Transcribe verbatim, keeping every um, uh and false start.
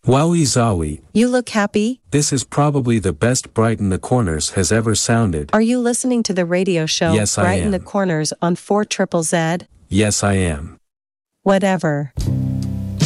Wowie zowie. You look happy? This is probably the best Brighten the Corners has ever sounded. Are you listening to the radio show Yes, I Brighten am. the Corners on four triple Z? Yes, I am. Whatever.